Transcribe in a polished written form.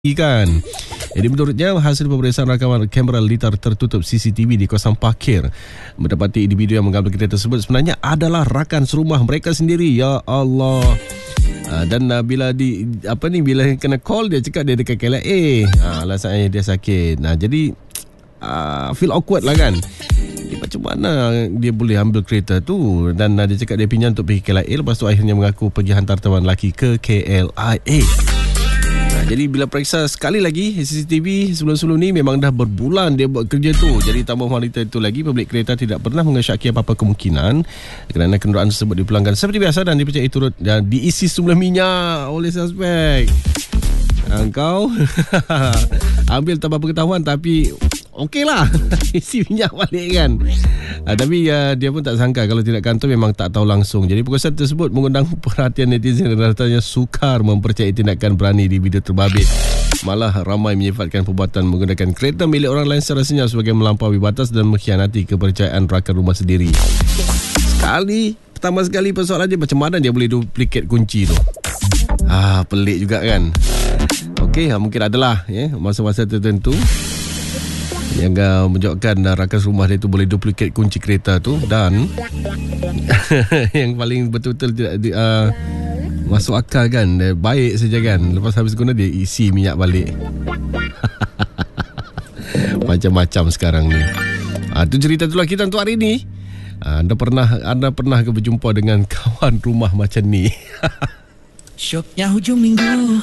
kan. Jadi menurutnya hasil pemeriksaan rakaman kamera litar tertutup CCTV di kawasan parkir mendapati individu yang mengambil kereta tersebut sebenarnya adalah rakan serumah mereka sendiri. Ya Allah. Dan bila bila kena call dia cakap dia dekat KLIA. Alasannya dia sakit. Jadi feel awkward lah kan. Macam mana dia boleh ambil kereta tu? Dan dia cakap dia pinjam untuk pergi KLIA, lepas tu akhirnya mengaku pergi hantar teman lelaki ke KLIA. Jadi bila periksa sekali lagi CCTV sebelum-sebelum ni memang dah berbulan dia buat kerja tu. Jadi tambah wanita itu lagi, pemilik kereta tidak pernah mengesyaki apa-apa kemungkinan kerana kenderaan tersebut dipulangkan seperti biasa dan dipercayai turut dan diisi sejumlah minyak oleh suspek. Engkau ambil tanpa pengetahuan tapi okey lah isi minyak balik kan. Tapi dia pun tak sangka kalau tidak kantor memang tak tahu langsung. Jadi perkosaan tersebut mengundang perhatian netizen dan ratanya sukar mempercayai tindakan berani di video terbabit. Malah ramai menyifatkan perbuatan menggunakan kereta milik orang lain secara senyap sebagai melampaui batas dan mengkhianati kepercayaan rakan rumah sendiri. Pertama sekali persoalan dia macam mana dia boleh duplicate kunci tu. Pelik juga kan. Okey, mungkin adalah masa-masa tertentu yang menjawabkan rakan rumah dia tu boleh duplicate kunci kereta tu. Dan yang paling betul-betul tidak masuk akal kan, baik saja kan, lepas habis guna dia isi minyak balik. Macam-macam sekarang ni. Tu cerita tu lah kita untuk hari ni. Anda pernah ke berjumpa dengan kawan rumah macam ni? Syoknya hujung minggu.